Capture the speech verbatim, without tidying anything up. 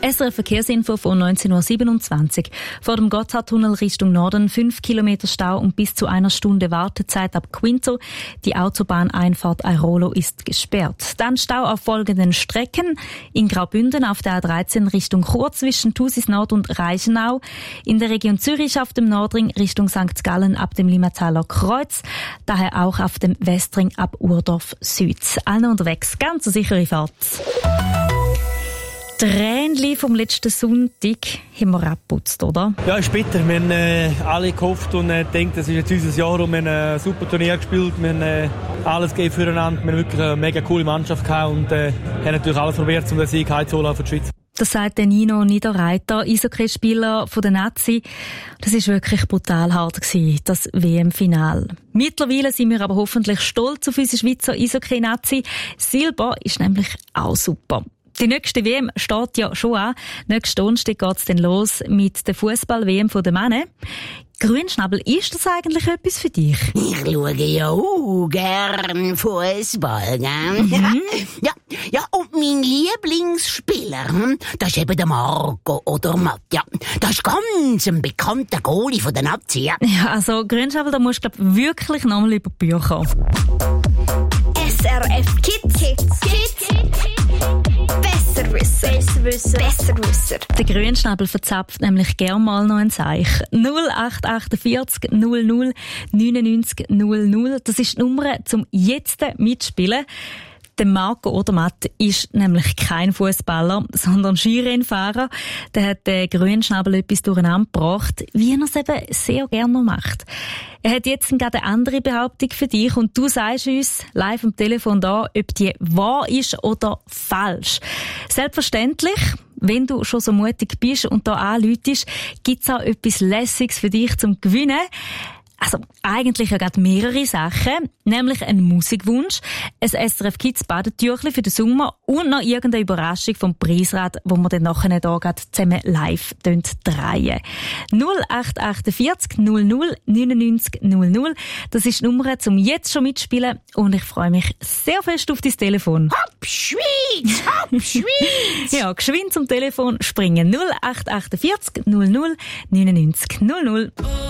S R F-Verkehrsinfo von neunzehn Uhr siebenundzwanzig. Vor dem Gotthardtunnel Richtung Norden fünf Kilometer Stau und bis zu einer Stunde Wartezeit ab Quinto. Die Autobahneinfahrt Airolo ist gesperrt. Dann Stau auf folgenden Strecken. In Graubünden auf der A dreizehn Richtung Chur zwischen Thusis Nord und Reichenau. In der Region Zürich auf dem Nordring Richtung Sankt Gallen ab dem Limmataler Kreuz. Daher auch auf dem Westring ab Urdorf Süd. Allen unterwegs, ganz eine sichere Fahrt. Die Tränchen vom letzten Sonntag haben wir abgeputzt, oder? Ja, ist bitter. Wir haben äh, alle gehofft und äh, gedacht, das ist jetzt unser Jahr und wir haben ein super Turnier gespielt. Wir haben äh, alles gegeben füreinander. Wir haben wirklich eine mega coole Mannschaft gehabt und äh, haben natürlich alles probiert, um den Sieg heimzuholen für die Schweiz. Das sagt der Nino Niederreiter, Eishockeyspieler von der Nazi. Das ist wirklich brutal hart gewesen, das W M-Final. Mittlerweile sind wir aber hoffentlich stolz auf unsere Schweizer Eishockey-Nazi. Silber ist nämlich auch super. Die nächste W M steht ja schon an. Nächsten Donnerstag geht's dann los mit der Fußball-W M der Männer. Grünschnabel, ist das eigentlich etwas für dich? Ich schaue ja auch gern Fußball, gell? Mhm. Ja, ja, und mein Lieblingsspieler, hm, das ist eben der Marco Odermatt. Ja, das ist ganz ein bekannter Goalie von der Nazi. Ja, ja also Grünschnabel, da musst du glaub, wirklich nochmal über die Bücher. S R F Kids. Kids. Kids. Besserwisser. Besserwisser. Besserwisser. Der Grünschnabel verzapft nämlich gern mal noch ein Zeichen. null acht vier acht null null neunundneunzig null null. Das ist die Nummer zum jetzt mitspielen. Der Marco Odermatt ist nämlich kein Fußballer, sondern Skirennfahrer. Der hat den Grünschnabel etwas durcheinander gebracht, wie er es eben sehr gerne noch macht. Er hat jetzt gerade eine andere Behauptung für dich und du sagst uns live am Telefon da, ob die wahr ist oder falsch. Selbstverständlich, wenn du schon so mutig bist und da anläutest, gibt's auch etwas Lässiges für dich zum Gewinnen. Also eigentlich ja gerade mehrere Sachen, nämlich ein Musikwunsch, ein S R F Kids Badetüchli für den Sommer und noch irgendeine Überraschung vom Preisrad, wo wir dann nachher hier gerade zusammen live drehen. null acht vier acht null null neunundneunzig null null. Das ist die Nummer zum jetzt schon mitspielen und ich freue mich sehr fest auf dein Telefon. Hopp, Schweiz! Hopp, Schweiz! Ja, geschwind zum Telefon springen. null acht vier acht null null neunundneunzig null null.